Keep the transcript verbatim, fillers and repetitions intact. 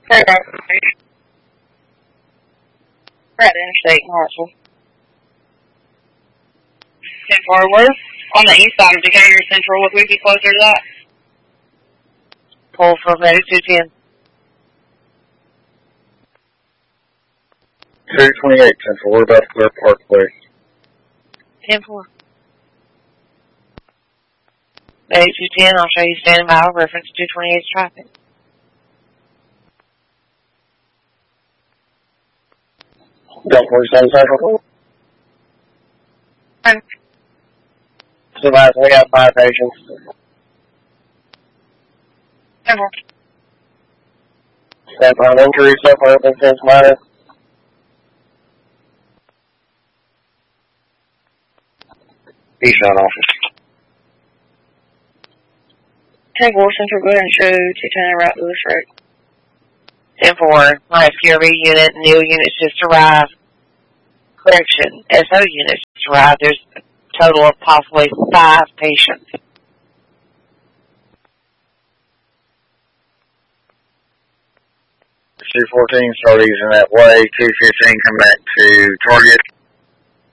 Right, right, interstate in Hartsville. ten four, we're on the east side of Decatur Central. Would we be closer to that? Pull from eighty-two ten. two twenty-eight Central, we're about to clear Parkway. ten four. eighty-two ten, I'll show you standing by with reference to two twenty-eight traffic. Delta forty-seven Central. Okay. Supervisor, we have five patients. ten four. Stand by injury, so far, open since minor. Eastbound office. ten four Central, go ahead and show two ten Route Lewis Road. ten four, my S Q R V unit, N E O units just arrived. Correction, S O units just arrived. There's a total of possibly five patients. two fourteen, start using that way. two fifteen, come back to target.